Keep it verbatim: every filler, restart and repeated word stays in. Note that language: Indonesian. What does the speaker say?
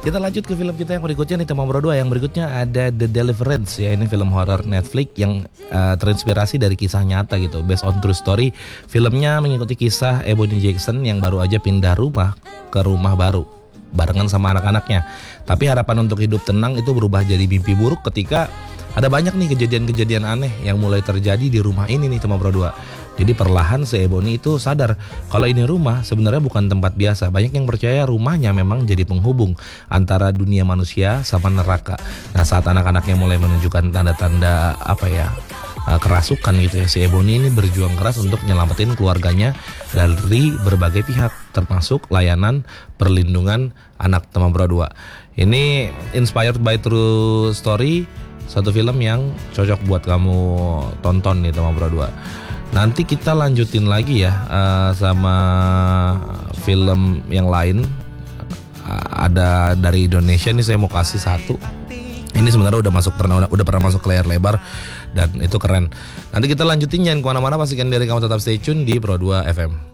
Kita lanjut ke film kita yang berikutnya nih, teman Bro dua. Yang berikutnya ada The Deliverance ya. Ini film horor Netflix yang uh, terinspirasi dari kisah nyata gitu, based on true story. Filmnya mengikuti kisah Ebony Jackson yang baru aja pindah rumah ke rumah baru barengan sama anak-anaknya. Tapi harapan untuk hidup tenang itu berubah jadi mimpi buruk ketika ada banyak nih kejadian-kejadian aneh yang mulai terjadi di rumah ini nih, teman Bro dua. Jadi perlahan si Ebony itu sadar kalau ini rumah sebenarnya bukan tempat biasa. Banyak yang percaya rumahnya memang jadi penghubung antara dunia manusia sama neraka. Nah, saat anak-anaknya mulai menunjukkan tanda-tanda apa ya, kerasukan gitu ya, si Ebony ini berjuang keras untuk nyelamatin keluarganya dari berbagai pihak, termasuk layanan perlindungan anak, teman Bro dua. Ini inspired by true story, satu film yang cocok buat kamu tonton nih, teman Bro dua. Nanti kita lanjutin lagi ya uh, sama film yang lain. Uh, ada dari Indonesia nih, saya mau kasih satu. Ini sebenarnya udah masuk pernah udah pernah masuk ke layar lebar dan itu keren. Nanti kita lanjutin, jangan kemana-mana, pastikan diri kamu tetap stay tune di Pro dua F M.